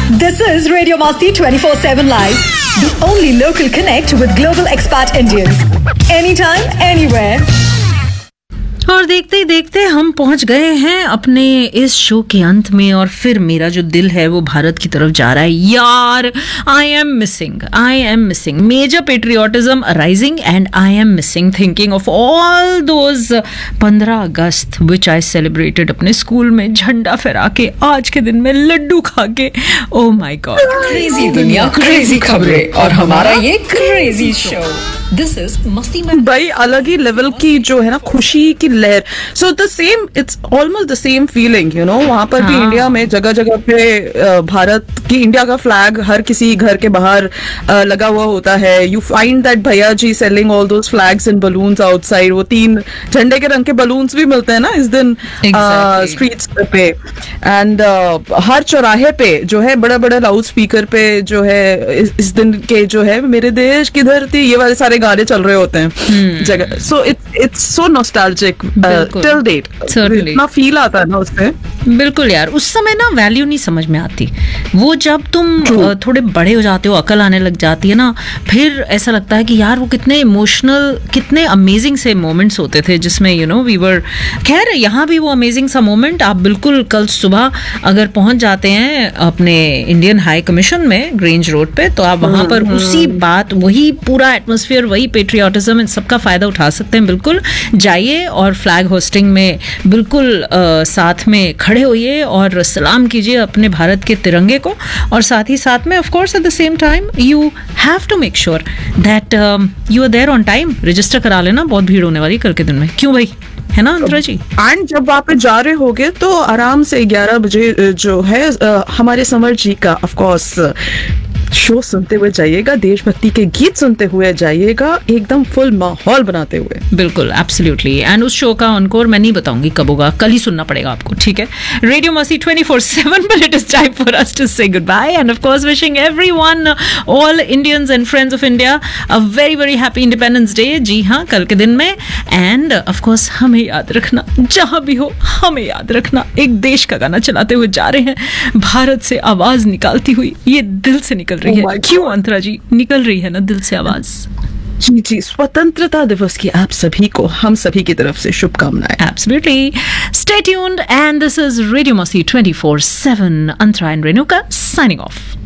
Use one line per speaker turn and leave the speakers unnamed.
This is Radio Masti 24/7 Live, the only local connect with global expat Indians. Anytime, anywhere.
और देखते ही देखते हम पहुंच गए हैं अपने इस शो के अंत में, और फिर मेरा जो दिल है वो भारत की तरफ जा रहा है यार. I am missing major patriotism arising, and I am missing thinking of all those 15 August which I celebrated अपने स्कूल में, झंडा फहरा के, आज के दिन में लड्डू खा के. ओ माई गॉड,
क्रेजी दुनिया, क्रेजी खबरें और हमारा ये क्रेजी शो. दिस इज मस्ती में
भाई अलग ही लेवल की जो है ना खुशी की लहर. So the same, it's almost the same feeling, you know. वहां पर भी इंडिया में जगह जगह पे भारत की, इंडिया का फ्लैग हर किसी घर के बाहर लगा हुआ होता है. यू फाइंड दैट भैया जी selling all those flags and balloons outside. वो 3 झंडे के रंग के बलून्स भी मिलते हैं ना इस दिन स्ट्रीट्स पे. एंड हर चौराहे पे जो है बड़े बड़े लाउड स्पीकर पे जो है इस दिन के जो है मेरे देश की धरती, ये वाले सारे गाने चल रहे होते हैं जगह. So it's so nostalgic till date. इतना फील आता है ना उससे.
बिल्कुल यार, उस समय ना वैल्यू नहीं समझ में आती. वो जब तुम थोड़े बड़े हो जाते हो, अकल आने लग जाती है ना, फिर ऐसा लगता है कि यार वो कितने इमोशनल, कितने अमेजिंग से मोमेंट्स होते थे जिसमें यू नो वी वर. खैर यहाँ भी वो अमेजिंग सा मोमेंट आप बिल्कुल कल सुबह अगर पहुंच जाते हैं अपने इंडियन हाई कमीशन में ग्रेंज रोड पे, तो आप वहां पर उसी बात, वही पूरा एटमोस्फियर, वही पेट्रियोटिज्म, इन सबका फायदा उठा सकते हैं. बिल्कुल जाइए और फ्लैग होस्टिंग में बिल्कुल साथ में खड़े होइए और सलाम कीजिए अपने भारत के तिरंगे को. और साथ ही साथ में of course at the same time you have to make sure that you are there on time. Register करा लेना, बहुत भीड़ होने वाली कल के दिन में. क्यों भाई, है ना अंतरा जी?
एंड जब वहाँ पे जा रहे होगे तो आराम से 11 बजे जो है हमारे समर जी का ऑफ कोर्स शो सुनते हुए जाइएगा, देशभक्ति के गीत सुनते हुए जाइएगा, एकदम फुल माहौल बनाते हुए.
बिल्कुल, एब्सोल्युटली. एंड उस शो का ऑनकोर मैं नहीं बताऊंगी कब होगा, कल ही सुनना पड़ेगा आपको, ठीक है? रेडियो मस्ती 24/7, but it is time for us to say goodbye, and of course wishing everyone, all Indians and friends of India, a very very happy Independence Day. जी हाँ, कल के दिन में. एंड ऑफ कोर्स हमें याद रखना, जहां भी हो हमें याद रखना, एक देश का गाना चलाते हुए जा रहे हैं, भारत से आवाज निकालती हुई, ये दिल से निकल रही है. क्यों अंतरा जी, निकल रही है ना दिल से आवाज?
जी जी, स्वतंत्रता दिवस की आप सभी को, हम सभी की तरफ से शुभकामनाएं.
Absolutely. Stay tuned, and this is Radio Masti 24/7. Antara and Renuka signing off.